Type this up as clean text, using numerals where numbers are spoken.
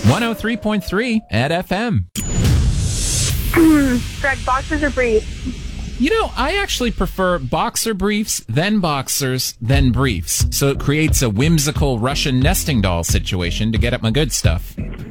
103.3 at FM. Greg, boxers or briefs? You know, I actually prefer boxer briefs, then boxers, then briefs. So it creates a whimsical Russian nesting doll situation to get at my good stuff.